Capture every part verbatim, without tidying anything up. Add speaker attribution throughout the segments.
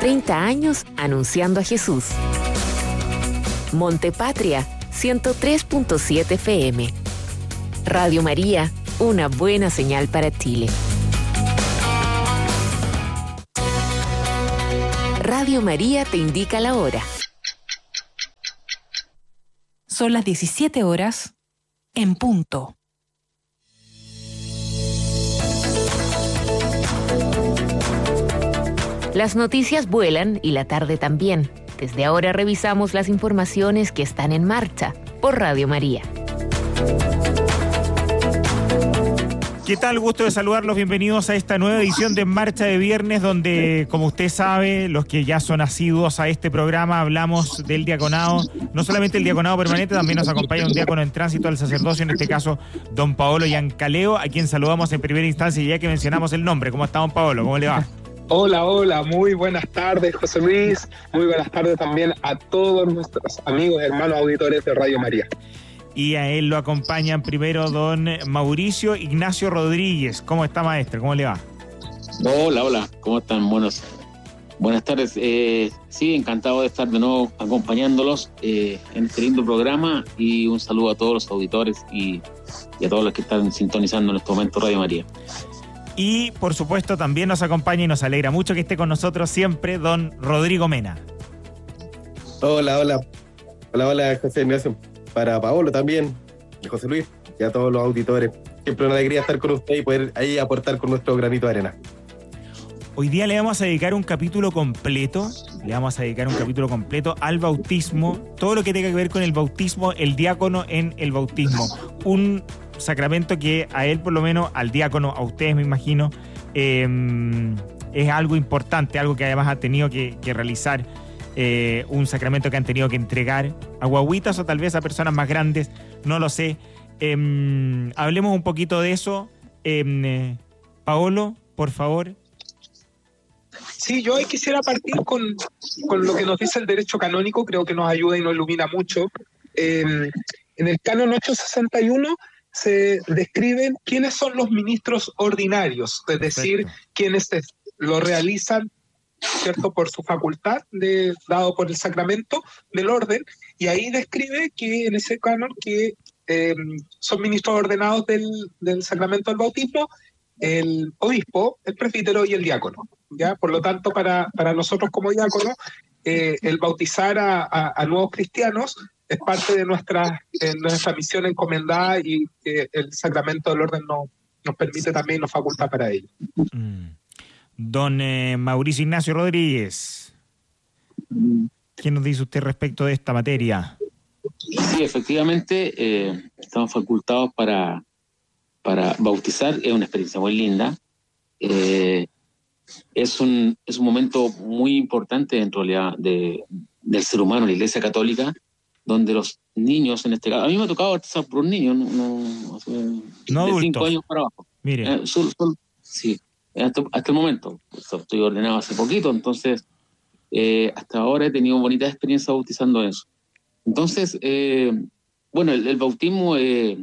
Speaker 1: treinta años anunciando a Jesús. Montepatria, ciento tres punto siete F M. Radio María, una buena señal para Chile. Radio María te indica la hora.
Speaker 2: Son las diecisiete horas en punto.
Speaker 1: Las noticias vuelan y la tarde también. Desde ahora revisamos las informaciones que están en marcha por Radio María.
Speaker 3: ¿Qué tal? Gusto de saludarlos. Bienvenidos a esta nueva edición de En Marcha de Viernes, donde, como usted sabe, los que ya son asiduos a este programa, hablamos del diaconado. No solamente el diaconado permanente, también nos acompaña un diácono en tránsito al sacerdocio, en este caso, don Paolo Yancaleo, a quien saludamos en primera instancia, ya que mencionamos el nombre. ¿Cómo está, don Paolo? ¿Cómo le va?
Speaker 4: Hola, hola, muy buenas tardes, José Luis. Muy buenas tardes también a todos nuestros amigos, hermanos auditores de Radio María.
Speaker 3: Y a él lo acompañan primero don Mauricio Ignacio Rodríguez. ¿Cómo está, maestro? ¿Cómo le va?
Speaker 5: Hola, hola. ¿Cómo están? Buenos, buenas tardes. Eh, sí, encantado de estar de nuevo acompañándolos eh, en este lindo programa, y un saludo a todos los auditores y, y a todos los que están sintonizando en este momento Radio María.
Speaker 3: Y, por supuesto, también nos acompaña y nos alegra mucho que esté con nosotros siempre don Rodrigo Mena.
Speaker 6: Hola, hola. Hola, hola, José Ignacio. Para Paolo también, y José Luis, y a todos los auditores. Siempre una alegría estar con usted y poder ahí aportar con nuestro granito de arena.
Speaker 3: Hoy día le vamos a dedicar un capítulo completo, le vamos a dedicar un capítulo completo al bautismo, todo lo que tenga que ver con el bautismo, el diácono en el bautismo. Un sacramento que a él, por lo menos, al diácono, a ustedes me imagino, eh, es algo importante, algo que además ha tenido que, que realizar. Eh, un sacramento que han tenido que entregar a guaguitas o tal vez a personas más grandes, no lo sé. Eh, hablemos un poquito de eso. Eh, Paolo, por favor.
Speaker 4: Sí, yo quisiera partir con, con lo que nos dice el derecho canónico, creo que nos ayuda y nos ilumina mucho. Eh, en el canon ochocientos sesenta y uno se describen quiénes son los ministros ordinarios, es decir, Perfecto. quienes lo realizan, ¿cierto?, por su facultad de, dado por el sacramento del orden, y ahí describe que en ese canon que eh, son ministros ordenados del, del sacramento del bautismo el obispo, el presbítero y el diácono, ¿ya? Por lo tanto, para, para nosotros como diáconos, eh, el bautizar a, a, a nuevos cristianos es parte de nuestra, eh, nuestra misión encomendada, y eh, el sacramento del orden no, nos permite también y nos faculta para ello.
Speaker 3: Mm. Don eh, Mauricio Ignacio Rodríguez, ¿qué nos dice usted respecto de esta materia?
Speaker 5: Sí, efectivamente, eh, estamos facultados para, para bautizar. Es una experiencia muy linda. Eh, es, un, es un momento muy importante dentro de, de, del ser humano, la Iglesia Católica, donde los niños, en este caso, a mí me ha tocado bautizar por un niño, no, no,
Speaker 3: no
Speaker 5: de
Speaker 3: adultos.
Speaker 5: cinco años para abajo.
Speaker 3: Mire.
Speaker 5: Eh, solo, solo, sí. Hasta, hasta el momento, estoy ordenado hace poquito, entonces eh, hasta ahora he tenido bonita experiencia bautizando eso. Entonces, eh, bueno, el, el bautismo eh,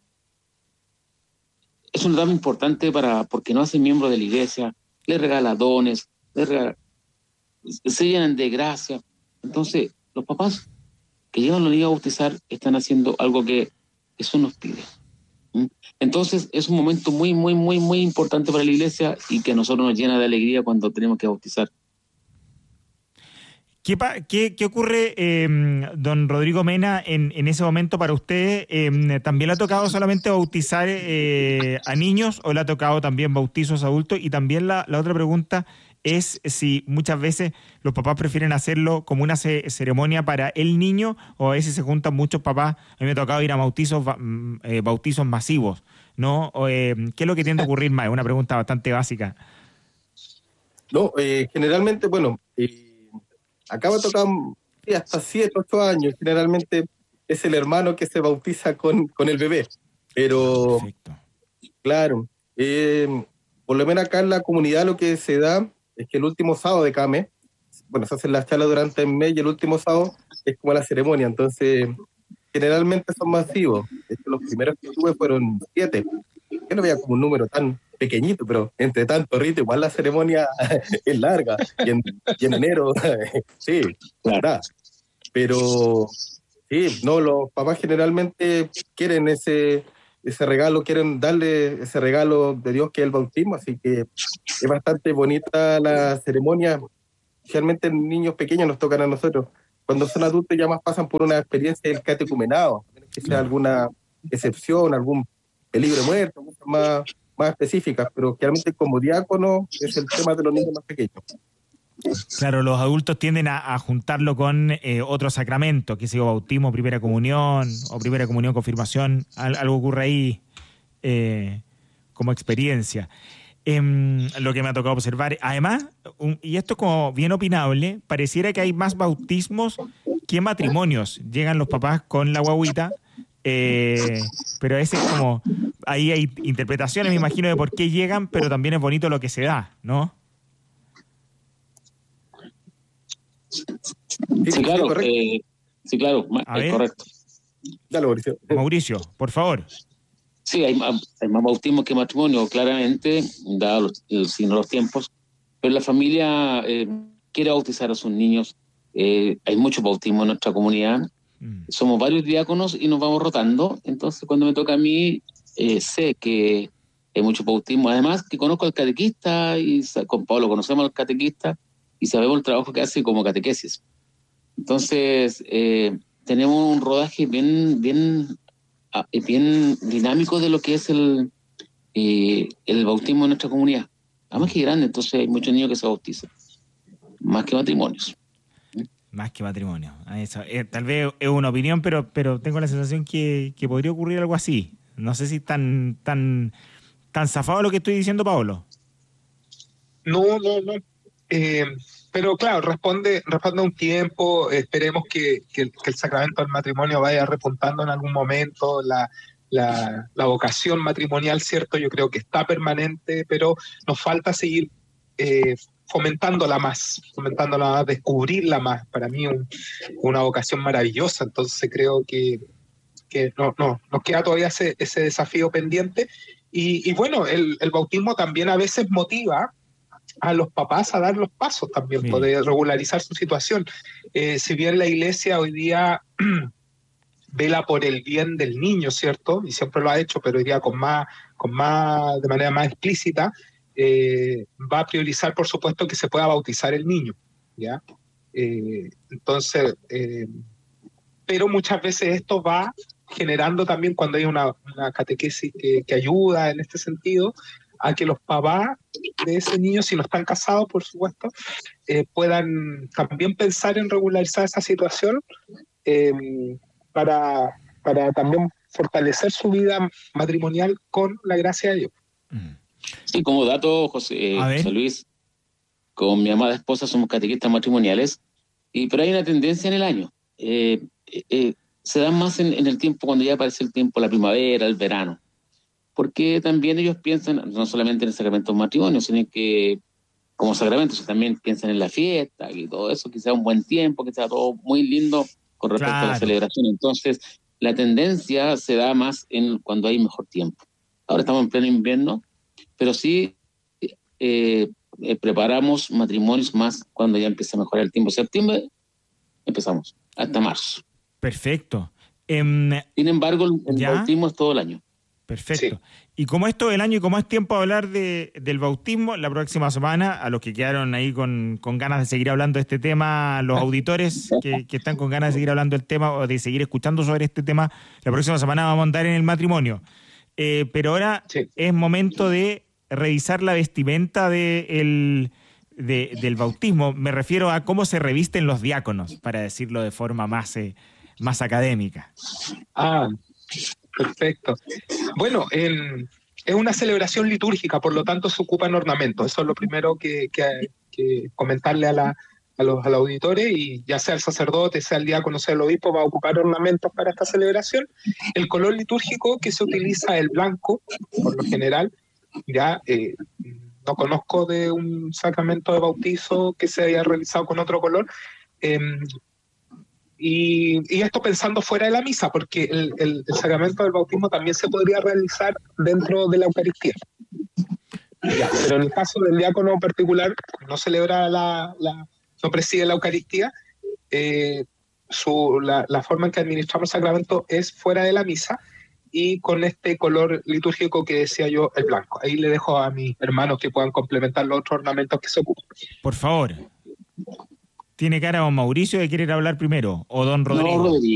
Speaker 5: es una etapa importante para, porque no hacen miembros de la iglesia, les regala dones, les regala, se llenan de gracia. Entonces, los papás que llevan a los niños a bautizar están haciendo algo que eso nos pide. Entonces es un momento muy, muy, muy, muy importante para la iglesia, y que a nosotros nos llena de alegría cuando tenemos que bautizar.
Speaker 3: ¿Qué, qué, qué ocurre, eh, don Rodrigo Mena, en, en ese momento para usted? Eh, ¿También le ha tocado solamente bautizar eh, a niños, o le ha tocado también bautizos adultos? Y también la, la otra pregunta es si muchas veces los papás prefieren hacerlo como una ce- ceremonia para el niño, o a veces se juntan muchos papás. A mí me ha tocado ir a bautizos, eh, bautizos masivos, ¿no? O, eh, ¿qué es lo que tiende a ocurrir más? Es una pregunta bastante básica.
Speaker 6: No, eh, generalmente, bueno, eh, acá me tocan sí, hasta siete, ocho años. Generalmente es el hermano que se bautiza con, con el bebé. Pero, Perfecto. claro, eh, por lo menos acá en la comunidad lo que se da es que el último sábado de cada mes, bueno, se hacen las charlas durante el mes, y el último sábado es como la ceremonia. Entonces, generalmente son masivos. De hecho, los primeros que tuve fueron siete. yo no veía como un número tan pequeñito, pero entre tanto rito, igual la ceremonia es larga, y en, y en enero, sí, la verdad. Pero sí, no, los papás generalmente quieren ese, ese regalo, quieren darle ese regalo de Dios que es el bautismo, así que es bastante bonita la ceremonia. Especialmente en niños pequeños nos tocan a nosotros. Cuando son adultos ya más pasan por una experiencia del catecumenado, que sea alguna excepción, algún peligro de muerte, cosas más, más específicas, pero realmente como diácono es el tema de los niños más pequeños.
Speaker 3: Claro, los adultos tienden a, a juntarlo con eh, otro sacramento, que sea bautismo, primera comunión, o primera comunión, confirmación, al, algo ocurre ahí eh, como experiencia. Eh, lo que me ha tocado observar, además, un, y esto es como bien opinable, pareciera que hay más bautismos que matrimonios. Llegan los papás con la guagüita, eh, pero ese es como, ahí hay interpretaciones, me imagino, de por qué llegan, pero también es bonito lo que se da, ¿no?
Speaker 5: Sí, claro, eh, sí, claro, es correcto.
Speaker 6: Dale, Mauricio.
Speaker 3: Mauricio, por favor.
Speaker 5: Sí, hay más, hay más bautismo que matrimonio, claramente, dado el signo de los tiempos, pero la familia eh, quiere bautizar a sus niños. Eh, hay mucho bautismo en nuestra comunidad. Mm. Somos varios diáconos y nos vamos rotando. Entonces, cuando me toca a mí, eh, sé que hay mucho bautismo. Además, que conozco al catequista y con Pablo conocemos al catequista y sabemos el trabajo que hace como catequesis. Entonces, eh, tenemos un rodaje bien, bien, bien dinámico de lo que es el, eh, el bautismo en nuestra comunidad. Además que es grande, entonces hay muchos niños que se bautizan, más que matrimonios.
Speaker 3: Más que matrimonio. Eso, eh, tal vez es una opinión, pero, pero tengo la sensación que, que podría ocurrir algo así. No sé si es tan, tan, tan zafado lo que estoy diciendo, Pablo.
Speaker 4: No, no, no. Eh, pero claro, responde, responde a un tiempo. Esperemos que, que, que el sacramento del matrimonio vaya repuntando en algún momento. La, la, la vocación matrimonial, cierto, yo creo que está permanente, pero nos falta seguir eh, fomentándola más, fomentándola más, descubrirla más. Para mí un, una vocación maravillosa, entonces creo que, que no, no, nos queda todavía ese, ese desafío pendiente. Y, y bueno, el, el bautismo también a veces motiva a los papás a dar los pasos también, sí, poder regularizar su situación. Eh, si bien la Iglesia hoy día vela por el bien del niño, ¿cierto? Y siempre lo ha hecho, pero hoy día con más, con más, de manera más explícita, eh, va a priorizar, por supuesto, que se pueda bautizar el niño, ¿ya? Eh, entonces, eh, pero muchas veces esto va generando también, cuando hay una, una catequesis que, que ayuda en este sentido, a que los papás de ese niño, si no están casados, por supuesto, eh, puedan también pensar en regularizar esa situación eh, para, para también fortalecer su vida matrimonial con la gracia de Dios.
Speaker 5: Sí, como dato, José, eh, José Luis, con mi amada esposa somos catequistas matrimoniales, y, pero hay una tendencia en el año. Eh, eh, se dan más en, en el tiempo, cuando ya aparece el tiempo, la primavera, el verano. Porque también ellos piensan no solamente en el sacramento del matrimonio, sino que como sacramento, también piensan en la fiesta y todo eso, que sea un buen tiempo, que sea todo muy lindo con respecto claro. a la celebración. Entonces, la tendencia se da más en cuando hay mejor tiempo. Ahora estamos en pleno invierno, pero sí eh, eh, preparamos matrimonios más cuando ya empieza a mejorar el tiempo. Septiembre empezamos, hasta marzo.
Speaker 3: Perfecto. Um,
Speaker 5: Sin embargo, el ¿ya? bautismo es todo el año.
Speaker 3: Perfecto. Sí. Y como es todo el año y como es tiempo de hablar de, del bautismo, la próxima semana, a los que quedaron ahí con, con ganas de seguir hablando de este tema, los auditores que, que están con ganas de seguir hablando del tema o de seguir escuchando sobre este tema, la próxima semana vamos a andar en el matrimonio. Eh, pero ahora sí. es momento de revisar la vestimenta de el, de, del bautismo. Me refiero a cómo se revisten los diáconos, para decirlo de forma más, eh, más académica.
Speaker 4: Ah, perfecto. Bueno, en, es una celebración litúrgica, por lo tanto se ocupan ornamentos. Eso es lo primero que, que, que comentarle a, la, a, los, a los auditores, y ya sea el sacerdote, sea el diácono, sea el obispo, va a ocupar ornamentos para esta celebración. El color litúrgico que se utiliza es el blanco, por lo general. Ya eh, no conozco de un sacramento de bautizo que se haya realizado con otro color. Eh, Y, y esto pensando fuera de la misa, porque el, el, el sacramento del bautismo también se podría realizar dentro de la Eucaristía. Ya, pero en el caso del diácono particular, no celebra la, la no preside la Eucaristía, eh, su, la, la forma en que administramos el sacramento es fuera de la misa y con este color litúrgico que decía yo, el blanco. Ahí le dejo a mis hermanos que puedan complementar los otros ornamentos que se ocupan.
Speaker 3: Por favor. ¿Tiene cara don Mauricio de querer hablar primero? ¿O don Rodrigo?
Speaker 5: No, Rodrigo.